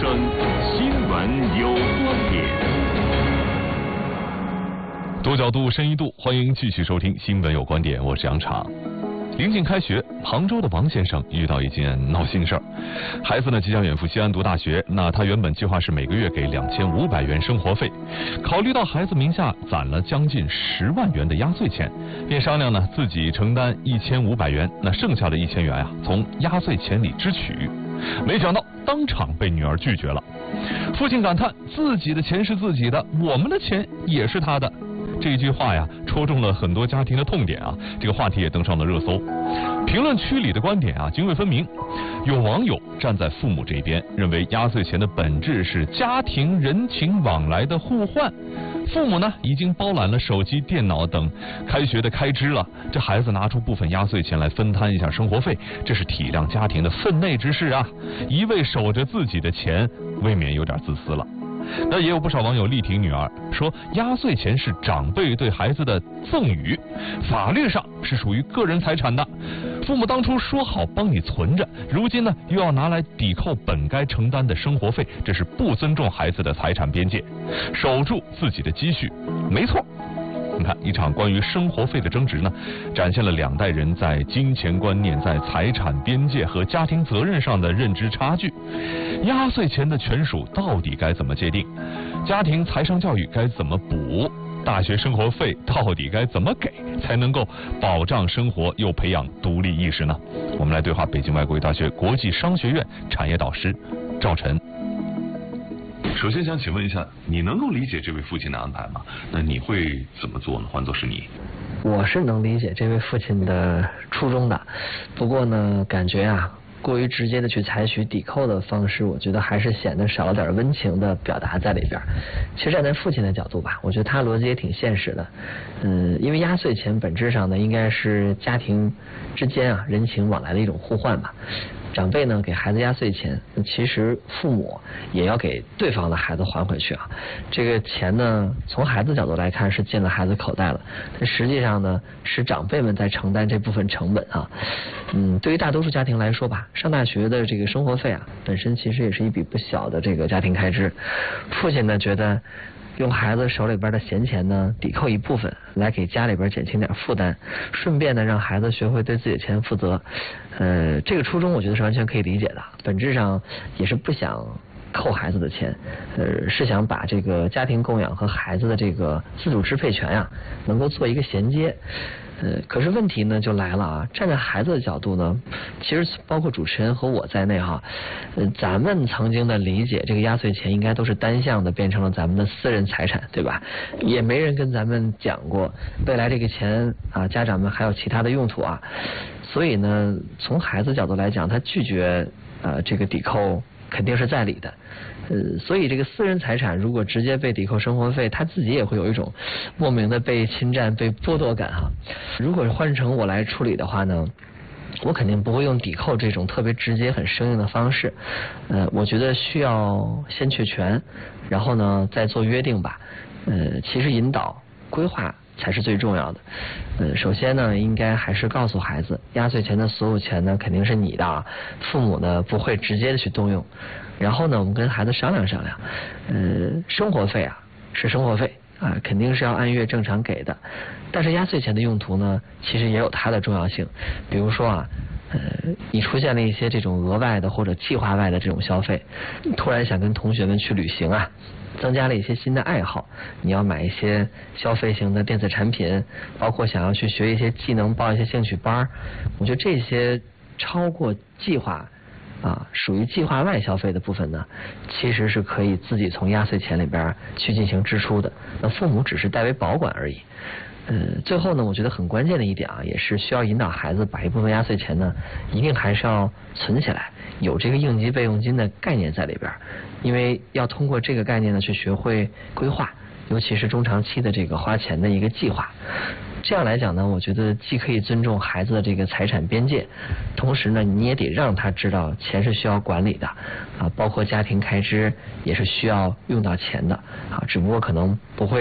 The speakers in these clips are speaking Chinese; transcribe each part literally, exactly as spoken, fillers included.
声，新闻有观点。 多角度，深一度，欢迎继续收听《新闻有观点》，我是杨昶。临近开学，杭州的王先生遇到一件闹心事儿。孩子呢即将远赴西安读大学，那他原本计划是每个月给两千五百元生活费，考虑到孩子名下攒了将近十万元的压岁钱，便商量呢自己承担一千五百元，那剩下的一千元啊从压岁钱里支取。没想到当场被女儿拒绝了。父亲感叹自己的钱是自己的，我们的钱也是他的。这句话呀，戳中了很多家庭的痛点啊！这个话题也登上了热搜。评论区里的观点啊，泾渭分明。有网友站在父母这边，认为压岁钱的本质是家庭人情往来的互换。父母呢，已经包揽了手机、电脑等开学的开支了，这孩子拿出部分压岁钱来分摊一下生活费，这是体谅家庭的分内之事啊！一味守着自己的钱，未免有点自私了。那也有不少网友力挺女儿，说压岁钱是长辈对孩子的赠与，法律上是属于个人财产的。父母当初说好帮你存着，如今呢又要拿来抵扣本该承担的生活费，这是不尊重孩子的财产边界，守住自己的积蓄，没错。你看，一场关于生活费的争执呢，展现了两代人在金钱观念、在财产边界和家庭责任上的认知差距。压岁钱的权属到底该怎么界定？家庭财商教育该怎么补？大学生活费到底该怎么给，才能够保障生活又培养独立意识呢？我们来对话北京外国语大学国际商学院产业导师赵晨。 首先想请问一下，你能够理解这位父亲的安排吗？那你会怎么做呢？换作是你， 我是能理解这位父亲的初衷的，不过呢，感觉啊，过于直接的去采取抵扣的方式，我觉得还是显得少了点温情的表达在里边。其实站在父亲的角度吧，我觉得他逻辑也挺现实的。嗯，因为压岁钱本质上呢，应该是家庭之间啊人情往来的一种互换嘛。长辈呢给孩子压岁钱，其实父母也要给对方的孩子还回去啊。这个钱呢，从孩子角度来看是进了孩子口袋了，但实际上呢是长辈们在承担这部分成本啊。嗯，对于大多数家庭来说吧，上大学的这个生活费啊，本身其实也是一笔不小的这个家庭开支。父亲呢觉得用孩子手里边的闲钱呢抵扣一部分，来给家里边减轻点负担，顺便呢让孩子学会对自己的钱负责。呃，这个初衷我觉得是完全可以理解的，本质上也是不想扣孩子的钱，呃，是想把这个家庭供养和孩子的这个自主支配权呀、啊，能够做一个衔接。呃，可是问题呢就来了啊！站在孩子的角度呢，其实包括主持人和我在内哈，呃，咱们曾经的理解，这个压岁钱应该都是单向的，变成了咱们的私人财产，对吧？也没人跟咱们讲过，未来这个钱啊，家长们还有其他的用途啊。所以呢，从孩子角度来讲，他拒绝呃这个抵扣肯定是在理的。呃，所以这个私人财产如果直接被抵扣生活费，他自己也会有一种莫名的被侵占、被剥夺感哈。如果换成我来处理的话呢，我肯定不会用抵扣这种特别直接、很生硬的方式。呃，我觉得需要先确权，然后呢再做约定吧。呃，其实引导、规划才是最重要的。呃，首先呢，应该还是告诉孩子，压岁钱的所有钱呢肯定是你的啊，父母呢不会直接的去动用。然后呢，我们跟孩子商量商量，呃，生活费啊是生活费啊，肯定是要按月正常给的。但是压岁钱的用途呢，其实也有它的重要性。比如说啊，呃，你出现了一些这种额外的或者计划外的这种消费，你突然想跟同学们去旅行啊，增加了一些新的爱好，你要买一些消费型的电子产品，包括想要去学一些技能，报一些兴趣班，我觉得这些超过计划啊，属于计划外消费的部分呢，其实是可以自己从压岁钱里边去进行支出的，那父母只是代为保管而已。呃，最后呢，我觉得很关键的一点啊，也是需要引导孩子把一部分压岁钱呢，一定还是要存起来，有这个应急备用金的概念在里边，因为要通过这个概念呢去学会规划，尤其是中长期的这个花钱的一个计划。这样来讲呢，我觉得既可以尊重孩子的这个财产边界，同时呢，你也得让他知道钱是需要管理的啊，包括家庭开支也是需要用到钱的啊，只不过可能不会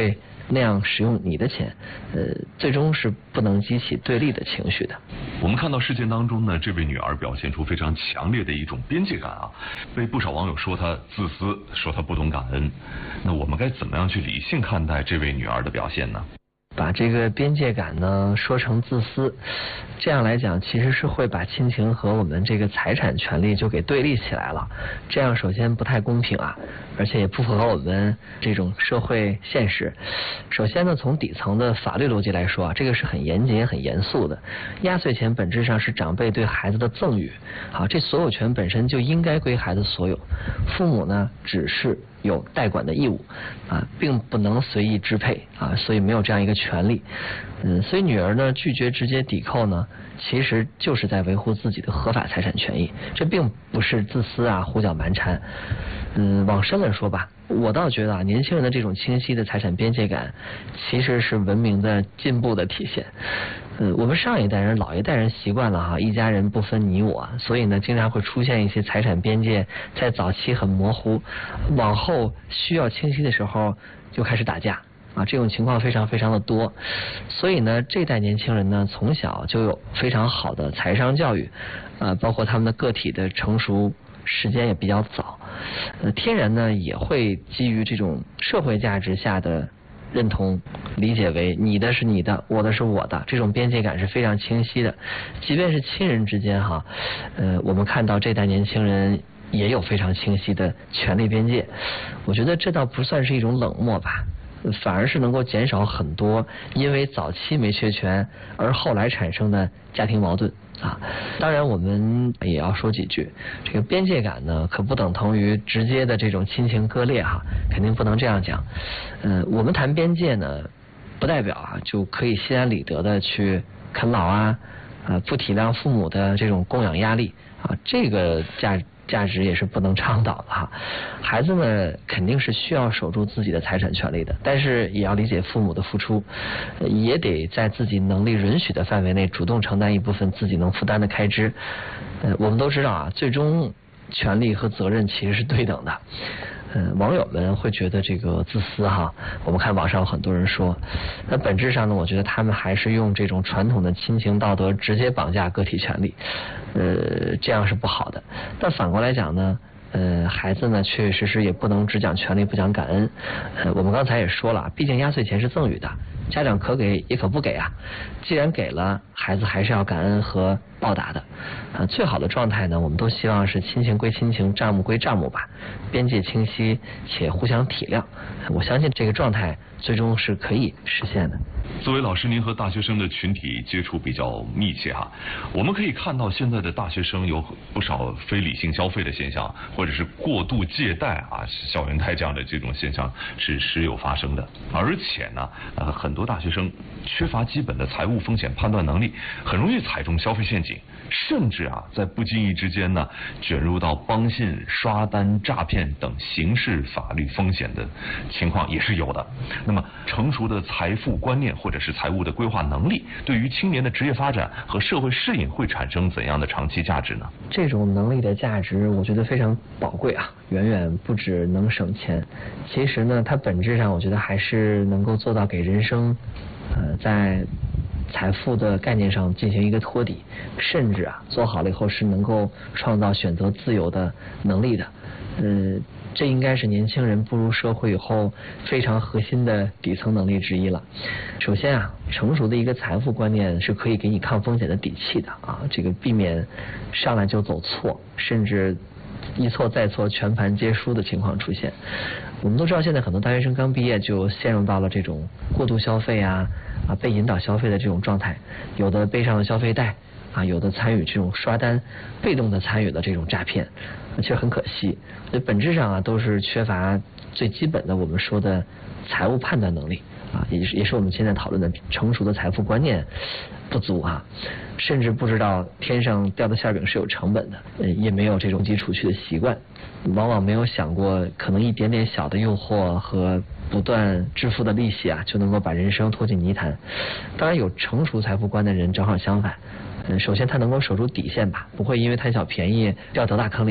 那样使用你的钱，呃，最终是不能激起对立的情绪的。 我们看到事件当中呢，这位女儿表现出非常强烈的一种边界感啊，被不少网友说她自私，说她不懂感恩。那我们该怎么样去理性看待这位女儿的表现呢？ 把这个边界感呢说成自私，这样来讲其实是会把亲情和我们这个财产权利就给对立起来了，这样首先不太公平啊，而且也不符合我们这种社会现实。首先呢，从底层的法律逻辑来说啊，这个是很严谨很严肃的。压岁钱本质上是长辈对孩子的赠与，好，这所有权本身就应该归孩子所有，父母呢只是有代管的义务啊，并不能随意支配啊，所以没有这样一个权利。嗯，所以女儿呢拒绝直接抵扣呢，其实就是在维护自己的合法财产权益，这并不是自私啊、胡搅蛮缠。嗯，往深了说吧，我倒觉得啊，年轻人的这种清晰的财产边界感，其实是文明的进步的体现。呃，我们上一代人、老一代人习惯了哈，一家人不分你我，所以呢，经常会出现一些财产边界在早期很模糊，往后需要清晰的时候就开始打架啊，这种情况非常非常的多。所以呢，这代年轻人呢，从小就有非常好的财商教育，呃，包括他们的个体的成熟时间也比较早，呃，天然呢也会基于这种社会价值下的认同理解为你的是你的，我的是我的，这种边界感是非常清晰的。即便是亲人之间哈，呃，我们看到这代年轻人也有非常清晰的权利边界，我觉得这倒不算是一种冷漠吧，反而是能够减少很多因为早期没确权而后来产生的家庭矛盾啊。当然我们也要说几句，这个边界感呢可不等同于直接的这种亲情割裂哈，肯定不能这样讲。嗯、呃，我们谈边界呢，不代表啊就可以心安理得的去啃老啊，啊不体谅父母的这种供养压力啊，这个价价值也是不能倡导的哈。孩子呢肯定是需要守住自己的财产权利的，但是也要理解父母的付出，也得在自己能力允许的范围内主动承担一部分自己能负担的开支。呃，我们都知道啊，最终权利和责任其实是对等的。嗯，网友们会觉得这个自私哈，我们看网上有很多人说，那本质上呢，我觉得他们还是用这种传统的亲情道德直接绑架个体权利，呃，这样是不好的。但反过来讲呢，呃，孩子呢确确实实也不能只讲权利不讲感恩。呃，我们刚才也说了，毕竟压岁钱是赠与的，家长可给也可不给啊。既然给了，孩子还是要感恩和报答的。啊，最好的状态呢，我们都希望是亲情归亲情，账目归账目吧，边界清晰且互相体谅。我相信这个状态最终是可以实现的。 作为老师，您和大学生的群体接触比较密切哈，我们可以看到现在的大学生有不少非理性消费的现象，或者是过度借贷啊、校园贷这样的这种现象是时有发生的。而且呢，呃，很多大学生缺乏基本的财务风险判断能力，很容易踩中消费陷阱，甚至啊，在不经意之间呢，卷入到帮信、刷单、诈骗等刑事法律风险的情况也是有的。那么，成熟的财富观念或者是财务的规划能力，对于青年的职业发展和社会适应会产生怎样的长期价值呢？ 这种能力的价值，我觉得非常宝贵啊，远远不止能省钱。其实呢，它本质上我觉得还是能够做到给人生，呃，在财富的概念上进行一个托底，甚至啊做好了以后是能够创造选择自由的能力的。呃，这应该是年轻人步入社会以后非常核心的底层能力之一了。首先啊，成熟的一个财富观念是可以给你抗风险的底气的啊，这个避免上来就走错，甚至一错再错全盘皆输的情况出现。我们都知道现在很多大学生刚毕业就陷入到了这种过度消费啊啊被引导消费的这种状态，有的背上了消费贷啊，有的参与这种刷单，被动的参与了这种诈骗，其实很可惜。所以本质上啊都是缺乏最基本的我们说的财务判断能力啊，也是也是我们现在讨论的成熟的财富观念不足啊，甚至不知道天上掉的馅饼是有成本的，呃，也没有这种基础储蓄的习惯，往往没有想过可能一点点小的诱惑和不断支付的利息啊，就能够把人生拖进泥潭。当然，有成熟财富观的人正好相反。嗯，首先他能够守住底线吧，不会因为贪小便宜掉到大坑里边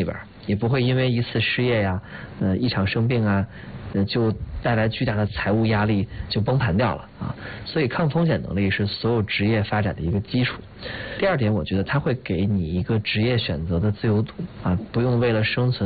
也不会因为一次失业呀、呃一场生病啊，呃就带来巨大的财务压力就崩盘掉了啊。所以抗风险能力是所有职业发展的一个基础。第二点，我觉得它会给你一个职业选择的自由度啊，不用为了生存